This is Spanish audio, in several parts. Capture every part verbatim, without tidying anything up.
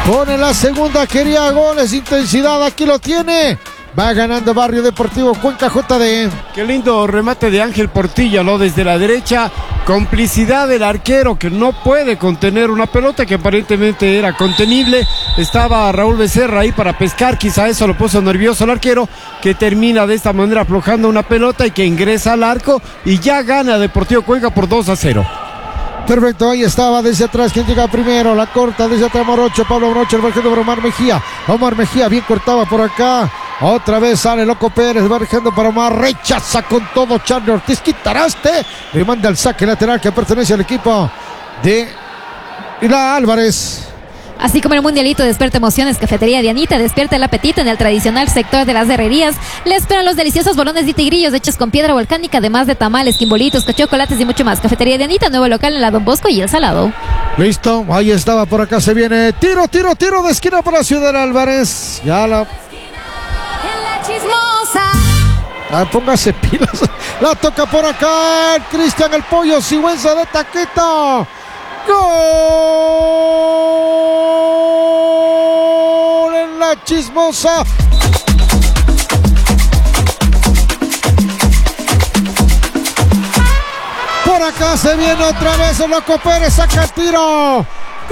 Pone la segunda, quería goles, intensidad, aquí lo tiene. Va ganando Barrio Deportivo Cuenca J D. Qué lindo remate de Ángel Portilla, ¿no? Desde la derecha, complicidad del arquero que no puede contener una pelota que aparentemente era contenible. Estaba Raúl Becerra ahí para pescar, quizá eso lo puso nervioso al arquero, que termina de esta manera aflojando una pelota y que ingresa al arco y ya gana Deportivo Cuenca por dos a cero. Perfecto, ahí estaba desde atrás. ¿Quién llega primero? La corta desde atrás Morocho, Pablo Morocho, el barquero de Omar Mejía. Omar Mejía bien cortaba por acá. Otra vez sale Loco Pérez, barajando para Omar, rechaza con todo Charlie Ortiz, quitaraste, le manda el saque lateral que pertenece al equipo de la Álvarez. Así como el mundialito despierta emociones, Cafetería Dianita despierta el apetito en el tradicional sector de las herrerías. Le esperan los deliciosos bolones de tigrillos hechos con piedra volcánica, además de tamales, quimbolitos, chocolates y mucho más. Cafetería Dianita, nuevo local en la Don Bosco y El Salado. Listo, ahí estaba, por acá se viene tiro, tiro, tiro de esquina para Ciudad Álvarez. Ya la... Chismosa. Ah, póngase pilas. La toca por acá Cristian el Pollo Sigüenza de taquito. Gol en la Chismosa. Por acá se viene otra vez el Loco Pérez, saca el tiro.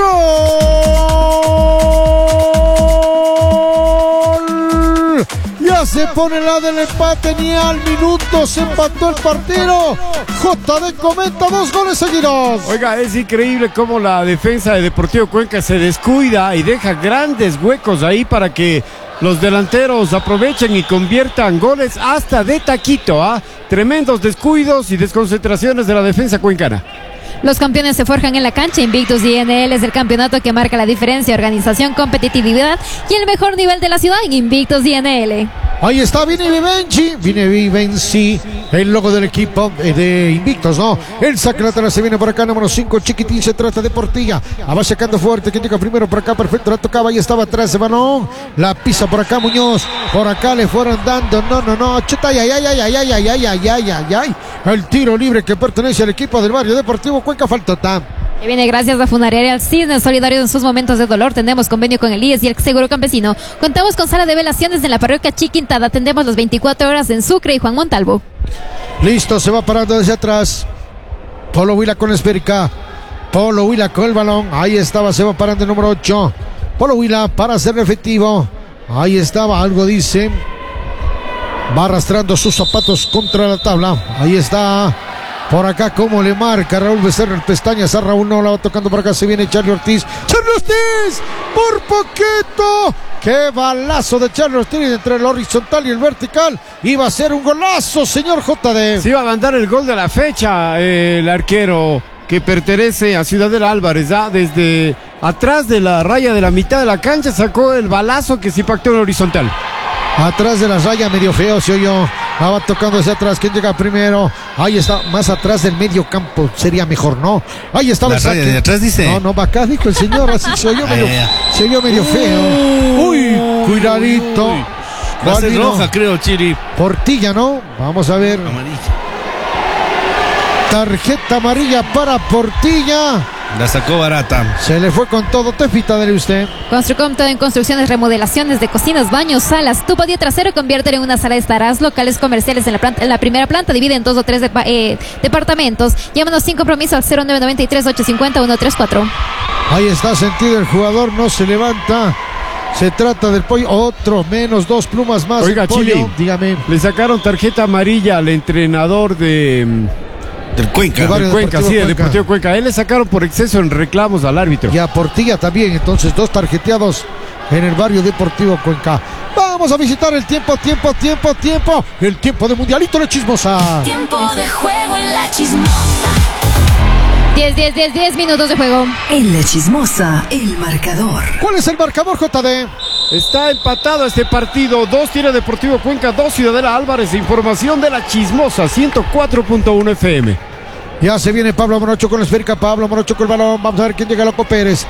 Gol. Ya se pone la del empate, ni al minuto se empató el partido. J D comenta dos goles seguidos. Oiga, es increíble cómo la defensa de Deportivo Cuenca se descuida y deja grandes huecos ahí para que los delanteros aprovechen y conviertan goles hasta de taquito, ¿ah? Tremendos descuidos y desconcentraciones de la defensa cuencana. Los campeones se forjan en la cancha. Invictus I N L es el campeonato que marca la diferencia, organización, competitividad y el mejor nivel de la ciudad en Invictus I N L. Ahí está Vini Vivenci, Vini Vivenci, el logo del equipo de Invictus, ¿no? El saque lateral se viene por acá, número cinco, Chiquitín, se trata de Portilla. Ah, va sacando fuerte, quien llega primero por acá, perfecto, la tocaba, ahí estaba atrás de balón. La pisa por acá Muñoz, por acá le fueron dando, no, no, no, chuta, ay, ay, ay, ay, ay, ay, ay, ay, ay, ay, ay, ay. El tiro libre que pertenece al equipo del Barrio Deportivo Cuenca Faltota. Que viene gracias a Funeraria El Cisne, solidario en sus momentos de dolor. Tenemos convenio con el I E S y el Seguro Campesino. Contamos con sala de velaciones en la parroquia Chiquintada. Atendemos las veinticuatro horas en Sucre y Juan Montalvo. Listo, se va parando desde atrás. Polo Huila con la esférica. Polo Huila con el balón. Ahí estaba, se va parando el número ocho. Polo Huila para ser efectivo. Ahí estaba, algo dice. Va arrastrando sus zapatos contra la tabla. Ahí está. Por acá, como le marca Raúl Becerra el pestañas a Raúl, no la va tocando por acá, se viene Charlie Ortiz. ¡Charlie Ortiz! ¡Por poquito! ¡Qué balazo de Charlie Ortiz entre el horizontal y el vertical! Iba a ser un golazo, señor J D. Se iba a mandar el gol de la fecha, eh, el arquero que pertenece a Ciudadela Álvarez, ¿ah? Desde atrás de la raya de la mitad de la cancha sacó el balazo que se impactó en el horizontal. Atrás de la raya, medio feo, se oyó. Ah, va tocando hacia atrás. ¿Quién llega primero? Ahí está, más atrás del medio campo. Sería mejor, ¿no? Ahí está la el raya de atrás, dice. No, no, va acá, dijo el señor. Así se oyó medio, se oyó medio feo. Uy, cuidadito. Uy. Va a ser roja, creo, Chiri. Portilla, ¿no? Vamos a ver. Amarilla. Tarjeta amarilla para Portilla. La sacó barata. Se le fue con todo. Tefita, dele usted. Construcom, todo en construcciones, remodelaciones de cocinas, baños, salas. Tu patio trasero, conviértelo en una sala de estarás. Locales comerciales en la planta, en la primera planta. Divide en dos o tres de, eh, departamentos. Llámanos sin compromiso al cero nueve nueve tres, ocho cinco cero, uno tres cuatro. Ahí está sentido el jugador. No se levanta. Se trata del Pollo. Otro menos, dos plumas más. Oiga, Chile, dígame. Le sacaron tarjeta amarilla al entrenador de... Del Cuenca. Del Cuenca, sí, del Deportivo Cuenca. A él le sacaron por exceso en reclamos al árbitro. Y a Portilla también, entonces dos tarjeteados en el Barrio Deportivo Cuenca. Vamos a visitar el tiempo, tiempo, tiempo, tiempo. El tiempo de Mundialito La Chismosa. Tiempo de juego en La Chismosa. diez, diez, diez, diez minutos de juego. En La Chismosa, el marcador. ¿Cuál es el marcador, J D? Está empatado este partido. Dos tiene Deportivo Cuenca, dos Ciudadela Álvarez. Información de La Chismosa, ciento cuatro punto uno F M. Ya se viene Pablo Morocho con la esférica. Pablo Morocho con el balón. Vamos a ver quién llega, Loco Pérez.